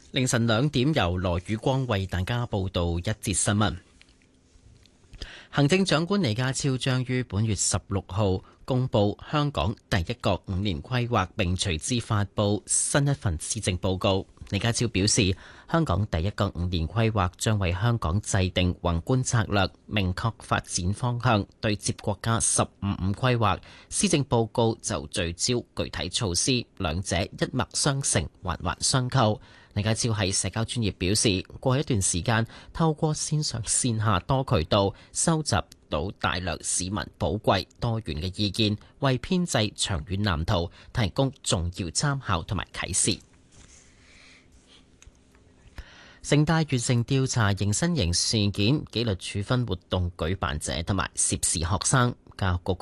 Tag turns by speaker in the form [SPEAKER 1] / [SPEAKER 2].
[SPEAKER 1] 凌晨2點，由羅宇光為大家報道一節新聞。行政長官李家超將於本月16號公布香港第一個5年規劃，並隨之發布新一份施政報告。李家超表示，香港第一個5年規劃將為香港制定宏觀策略，明確發展方向，對接國家15五規劃。施政報告就聚焦具體措施，兩者一脈相承，環環相扣。李家超喺社交專頁表示，過去一段時間透過線上線下多渠道收集到大量市民寶貴多元嘅意見，為編製長遠藍圖提供重要參考同埋啟示。城大完成調查迎新營事件紀律處分活動舉辦者同埋涉事學生，教育局